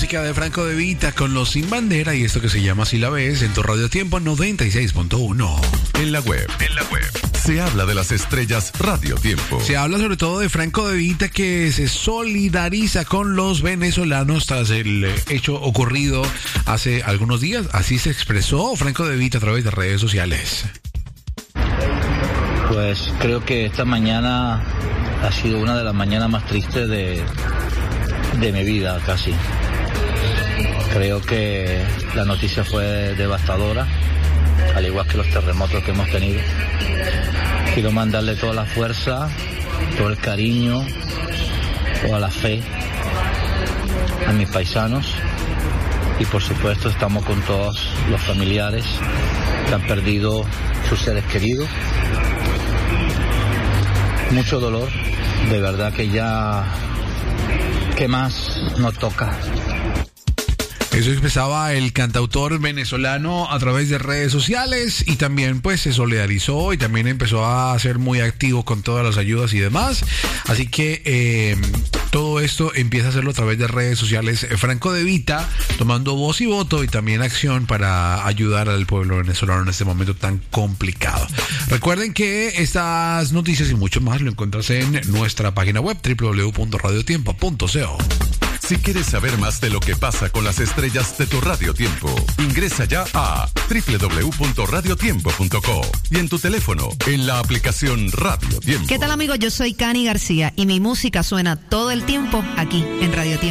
música de Franco De Vita con Los Sin Bandera y esto que se llama Si la Ves en tu Radio Tiempo 96.1. En la web. Se habla de las estrellas Radio Tiempo. Se habla sobre todo de Franco De Vita, que se solidariza con los venezolanos tras el hecho ocurrido hace algunos días. Así se expresó Franco De Vita a través de redes sociales. Pues creo que esta mañana ha sido una de las mañanas más tristes de mi vida, casi. Creo que la noticia fue devastadora, al igual que los terremotos que hemos tenido. Quiero mandarle toda la fuerza, todo el cariño, toda la fe a mis paisanos y por supuesto estamos con todos los familiares que han perdido sus seres queridos. Mucho dolor, de verdad que ya, ¿qué más nos toca? Eso expresaba el cantautor venezolano a través de redes sociales y también pues se solidarizó y también empezó a ser muy activo con todas las ayudas y demás. Así que todo esto empieza a hacerlo a través de redes sociales. Franco De Vita tomando voz y voto y también acción para ayudar al pueblo venezolano en este momento tan complicado. Recuerden que estas noticias y mucho más lo encuentras en nuestra página web www.radiotiempo.co. Si quieres saber más de lo que pasa con las estrellas de tu Radio Tiempo, ingresa ya a www.radiotiempo.co y en tu teléfono, en la aplicación Radio Tiempo. ¿Qué tal, amigos? Yo soy Cani García y mi música suena todo el tiempo aquí en Radio Tiempo.